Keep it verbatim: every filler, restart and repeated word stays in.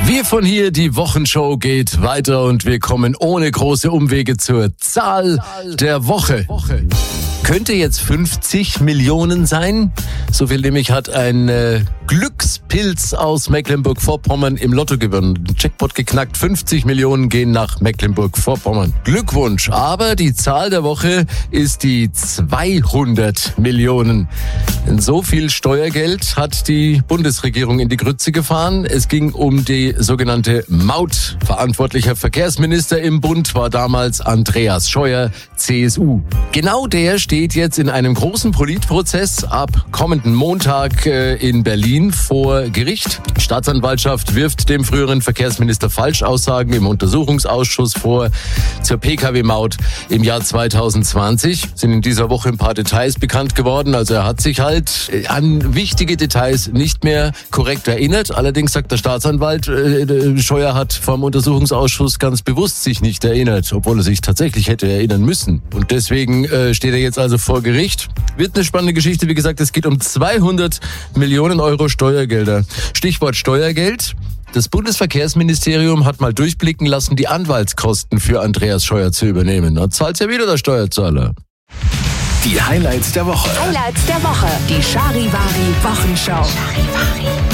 Wir von hier, die Wochenshow geht weiter und wir kommen ohne große Umwege zur Zahl der Woche. Könnte jetzt fünfzig Millionen sein. So viel nämlich hat ein äh, Glückspilz aus Mecklenburg-Vorpommern im Lotto gewonnen. Jackpot geknackt, fünfzig Millionen gehen nach Mecklenburg-Vorpommern. Glückwunsch, aber die Zahl der Woche ist die zweihundert Millionen. Denn so viel Steuergeld hat die Bundesregierung in die Grütze gefahren. Es ging um die sogenannte Maut. Verantwortlicher Verkehrsminister im Bund war damals Andreas Scheuer, C S U. Genau der steht jetzt in einem großen Politprozess ab kommenden Montag äh, in Berlin vor Gericht. Die Staatsanwaltschaft wirft dem früheren Verkehrsminister Falschaussagen im Untersuchungsausschuss vor zur P K W-Maut im Jahr zweitausendzwanzig. Sind in dieser Woche ein paar Details bekannt geworden. Also er hat sich halt an wichtige Details nicht mehr korrekt erinnert. Allerdings sagt der Staatsanwalt, äh, Scheuer hat vom Untersuchungsausschuss ganz bewusst sich nicht erinnert, obwohl er sich tatsächlich hätte erinnern müssen. Und deswegen äh, steht er jetzt also vor Gericht. Wird eine spannende Geschichte. Wie gesagt, es geht um zweihundert Millionen Euro Steuergelder. Stichwort Steuergeld. Das Bundesverkehrsministerium hat mal durchblicken lassen, die Anwaltskosten für Andreas Scheuer zu übernehmen. Da zahlt ja wieder der Steuerzahler. Die Highlights der Woche. Highlights der Woche. Die Charivari Wochenschau. Charivari.